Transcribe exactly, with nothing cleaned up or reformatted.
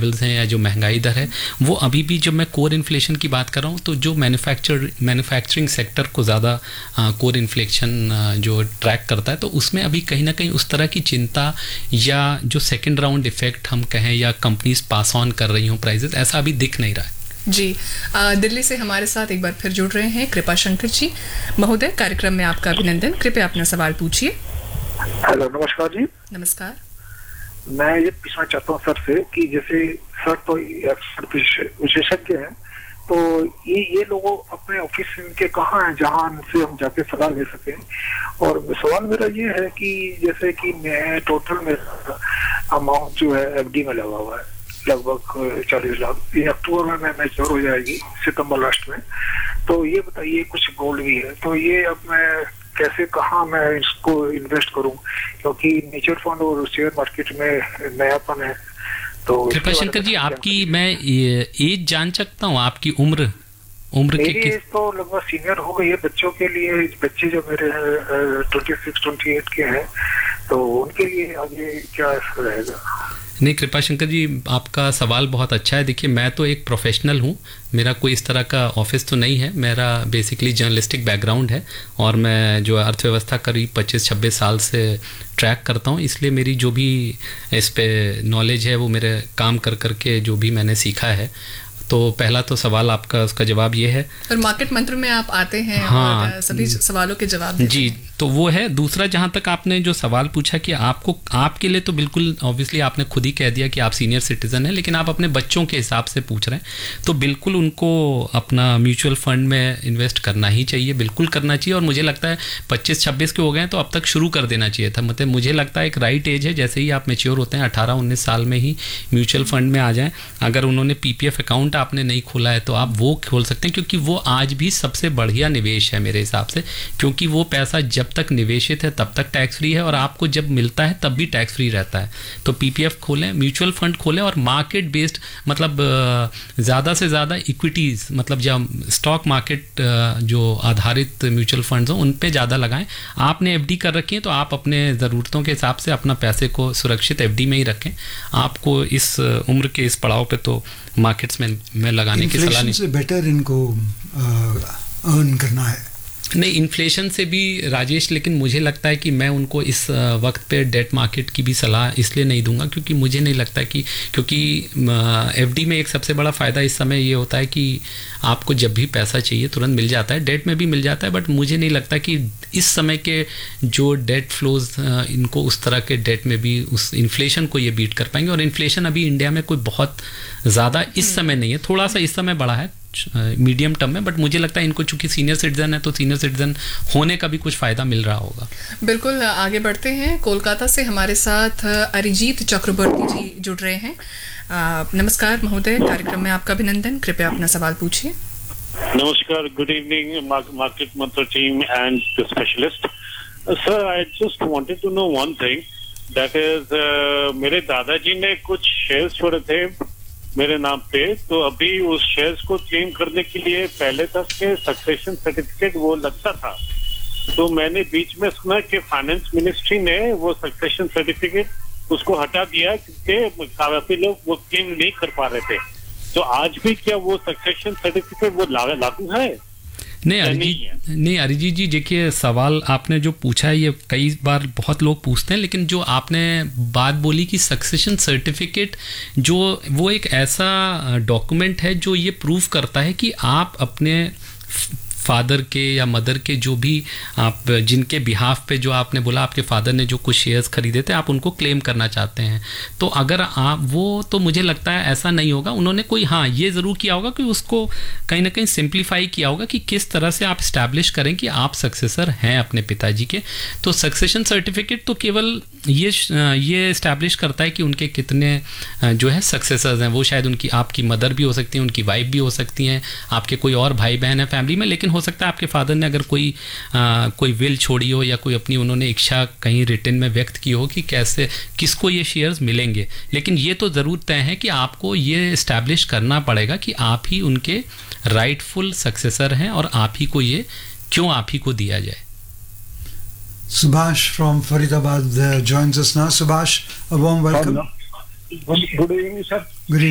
Levels हैं या जो महंगाई दर है, वो अभी भी, जब मैं कोर इन्फ्लेशन की बात कर रहा हूँ तो जो मैन्युफैक्चर मैन्युफैक्चरिंग सेक्टर को ज़्यादा कोर इन्फ्लेशन जो ट्रैक करता है, तो उसमें अभी कहीं ना कहीं उस तरह की चिंता या जो सेकेंड राउंड इफेक्ट हम कहें या कंपनीज पास ऑन कर रही हूँ प्राइजेस, ऐसा अभी दिख नहीं रहा है। जी, आ, दिल्ली से हमारे साथ एक बार फिर जुड़ रहे हैं कृपा शंकर जी। महोदय, कार्यक्रम में आपका अभिनंदन। कृपया अपना सवाल पूछिए। हेलो, नमस्कार जी। नमस्कार। मैं ये पूछना चाहता हूँ सर से कि जैसे सर तो एक्सपर्ट विशेषज्ञ हैं, तो ये ये लोग अपने ऑफिस के कहाँ हैं जहाँ से हम जाके सलाह ले सकें? और सवाल मेरा ये है कि जैसे कि मैं टोटल मेरा अमाउंट जो है एफडी में लगा हुआ है लगभग चालीस लाख, ये अक्टूबर में मैच्योर हो जाएगी, सितंबर लास्ट में। तो ये बताइए, कुछ गोल्ड भी है, तो ये अब मैं कैसे, कहाँ मैं इसको इन्वेस्ट करूं? क्योंकि म्यूचुअल फंड और शेयर मार्केट में नयापन है। तो कृपा शंकर जी, आपकी मैं एज जान सकता हूँ, आपकी उम्र उम्र मेरी की एज तो लगभग सीनियर हो गई है। बच्चों के लिए, बच्चे जो मेरे ट्वेंटी सिक्स ट्वेंटी एट के हैं, तो उनके लिए आगे क्या रहेगा? नहीं कृपा शंकर जी, आपका सवाल बहुत अच्छा है। देखिए, मैं तो एक प्रोफेशनल हूँ, मेरा कोई इस तरह का ऑफिस तो नहीं है, मेरा बेसिकली जर्नलिस्टिक बैकग्राउंड है और मैं जो अर्थव्यवस्था करीब पच्चीस छब्बीस साल से ट्रैक करता हूँ, इसलिए मेरी जो भी इस पे नॉलेज है वो मेरे काम कर कर के जो भी मैंने सीखा है। तो पहला तो सवाल आपका, उसका जवाब ये है। और मार्केट मंत्र में आप आते हैं, हाँ, और सभी सवालों के जवाब देते जी, हैं। तो वो है। दूसरा, जहाँ तक आपने जो सवाल पूछा कि आपको, आपके लिए तो बिल्कुल ऑब्वियसली आपने खुद ही कह दिया कि आप सीनियर सिटीजन हैं, लेकिन आप अपने बच्चों के हिसाब से पूछ रहे हैं, तो बिल्कुल उनको अपना म्यूचुअल फंड में इन्वेस्ट करना ही चाहिए, बिल्कुल करना चाहिए। और मुझे लगता है पच्चीस छब्बीस के हो गए हैं तो अब तक शुरू कर देना चाहिए था। मतलब मुझे लगता है एक राइट एज है, जैसे ही आप मेच्योर होते हैं अठारह उन्नीस साल में ही म्यूचुअल फंड में आ जाएं। अगर उन्होंने पीपीएफ अकाउंट आपने नहीं खोला है तो आप वो खोल सकते हैं, क्योंकि वो आज भी सबसे बढ़िया निवेश है मेरे हिसाब से, क्योंकि वो पैसा जब तक निवेशित है तब तक टैक्स फ्री है और आपको जब मिलता है तब भी टैक्स फ्री रहता है। तो पीपीएफ खोलें, म्यूचुअल फंड खोलें और मार्केट बेस्ड, मतलब ज़्यादा से ज़्यादा इक्विटीज़, मतलब जब स्टॉक मार्केट जो आधारित म्यूचुअल फंड्स हों उन पे ज़्यादा लगाएं। आपने एफडी कर रखी है तो आप अपने ज़रूरतों के हिसाब से अपना पैसे को सुरक्षित एफडी में ही रखें। आपको इस उम्र के इस पड़ाव पे तो मार्केट्स में में लगाने की सलाह नहीं। से बेटर इनको अर्न करना है। नहीं, इन्फ्लेशन से भी राजेश, लेकिन मुझे लगता है कि मैं उनको इस वक्त पे डेट मार्केट की भी सलाह इसलिए नहीं दूंगा क्योंकि मुझे नहीं लगता कि, क्योंकि एफडी में एक सबसे बड़ा फ़ायदा इस समय ये होता है कि आपको जब भी पैसा चाहिए तुरंत मिल जाता है, डेट में भी मिल जाता है, बट मुझे नहीं लगता कि इस समय के जो डेट फ्लोज इनको उस तरह के डेट में भी उस इन्फ्लेशन को ये बीट कर पाएंगे। और इन्फ्लेशन अभी इंडिया में कोई बहुत ज़्यादा इस समय नहीं है, थोड़ा सा इस समय बढ़ा है मीडियम टर्म में, बट मुझे लगता है इनको चूंकि सीनियर सिटीजन है तो सीनियर सिटीजन होने का भी कुछ फ़ायदा मिल रहा होगा। बिल्कुल, आगे बढ़ते हैं। कोलकाता से हमारे साथ अरिजीत चक्रवर्ती जी जुड़ रहे हैं। आ, नमस्कार महोदय, कार्यक्रम में आपका अभिनंदन। कृपया अपना सवाल पूछिए। नमस्कार, गुड इवनिंग मार्केट मंत्र team and the specialist. Sir, I just wanted to know one thing, that is मेरे दादाजी ने कुछ शेयर्स छोड़े थे मेरे नाम पे, तो अभी उस शेयर्स को क्लेम करने के लिए पहले तक के सक्सेशन सर्टिफिकेट वो लगता था, तो मैंने बीच में सुना कि फाइनेंस मिनिस्ट्री ने वो सक्सेशन सर्टिफिकेट उसको हटा दिया क्योंकि काफी लोग वो क्लेम नहीं कर पा रहे थे। तो आज भी क्या वो सक्सेशन सर्टिफिकेट वो लागू है? नहीं अरिजीत नहीं अरिजीत जी, देखिए सवाल आपने जो पूछा है ये कई बार बहुत लोग पूछते हैं, लेकिन जो आपने बात बोली कि सक्सेशन सर्टिफिकेट जो वो एक ऐसा डॉक्यूमेंट है जो ये प्रूव करता है कि आप अपने फादर के या मदर के जो भी आप जिनके बिहाफ पे जो आपने बोला आपके फादर ने जो कुछ शेयर्स खरीदे थे आप उनको क्लेम करना चाहते हैं, तो अगर आप वो, तो मुझे लगता है ऐसा नहीं होगा। उन्होंने कोई हाँ ये ज़रूर किया होगा कि उसको कहीं ना कहीं सिंप्लीफाई किया होगा कि किस तरह से आप इस्टेब्लिश करें कि आप सक्सेसर हैं अपने पिताजी के। तो सक्सेशन सर्टिफिकेट तो केवल ये ये इस्टेब्लिश करता है कि उनके कितने जो है सक्सेसर्स हैं। वो शायद उनकी आपकी मदर भी हो सकती हैं, उनकी वाइफ भी हो सकती हैं, आपके कोई और भाई बहन है फैमिली में, लेकिन हो सकता है आपके फादर ने अगर कोई आ, कोई विल छोड़ी हो या कोई अपनी उन्होंने इच्छा कहीं रिटन में व्यक्त की हो कि कैसे किसको ये शेयर्स मिलेंगे। लेकिन ये तो ज़रूर तय है कि आपको ये इस्टेब्लिश करना पड़ेगा कि आप ही उनके राइटफुल सक्सेसर हैं और आप ही को ये क्यों आप ही को दिया जाए। Subhash from Faridabad uh, joins us now. Subhash, a warm welcome. Good evening, sir. Good evening.